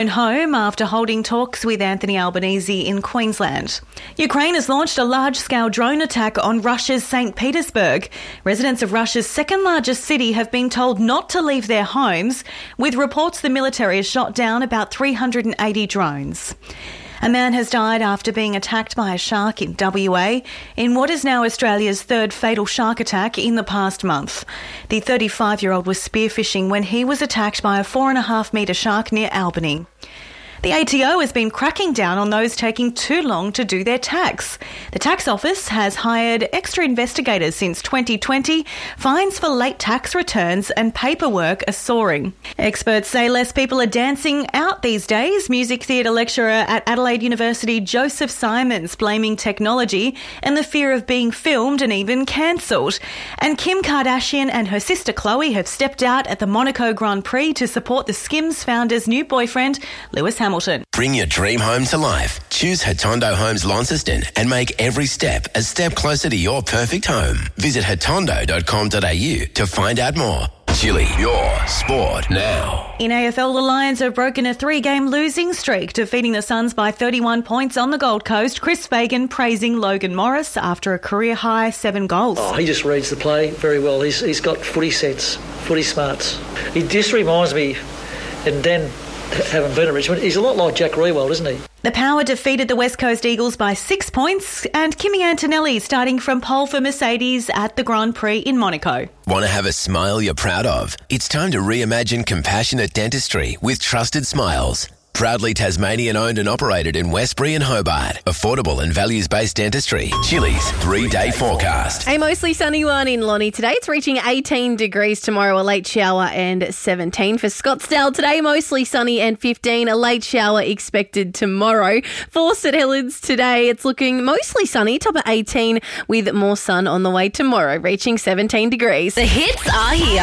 Home after holding talks with Anthony Albanese in Queensland. Ukraine has launched a large-scale drone attack on Russia's St. Petersburg. Residents of Russia's second-largest city have been told not to leave their homes, with reports the military has shot down about 380 drones. A man has died after being attacked by a shark in WA in what is now Australia's third fatal shark attack in the past month. The 35-year-old was spearfishing when he was attacked by a 4.5-metre shark near Albany. The ATO has been cracking down on those taking too long to do their tax. The tax office has hired extra investigators since 2020. Fines for late tax returns and paperwork are soaring. Experts say less people are dancing out these days. Music theatre lecturer at Adelaide University, Joseph Simons, blaming technology and the fear of being filmed and even cancelled. And Kim Kardashian and her sister Khloe have stepped out at the Monaco Grand Prix to support the Skims founder's new boyfriend, Lewis Hamilton. Bring your dream home to life. Choose Hotondo Homes Launceston and make every step a step closer to your perfect home. Visit hotondo.com.au to find out more. Chili, your sport now. In AFL, the Lions have broken a 3-game losing streak, defeating the Suns by 31 points on the Gold Coast. Chris Fagan praising Logan Morris after a career-high 7 goals. Oh, he just reads the play very well. He's got footy sense, footy smarts. He just reminds me, and Dan, haven't been at Richmond, he's a lot like Jack Riewoldt, isn't he? The Power defeated the West Coast Eagles by 6 points, and Kimi Antonelli starting from pole for Mercedes at the Grand Prix in Monaco. Want to have a smile you're proud of? It's time to reimagine compassionate dentistry with Trusted Smiles. Proudly Tasmanian owned and operated in Westbury and Hobart. Affordable and values-based dentistry. Chili's 3-day forecast. A mostly sunny one in Lonnie today. It's reaching 18 degrees tomorrow, a late shower and 17. For Scottsdale today, mostly sunny and 15. A late shower expected tomorrow. For St Helens today, it's looking mostly sunny, top of 18 with more sun on the way tomorrow, reaching 17 degrees. The hits are here.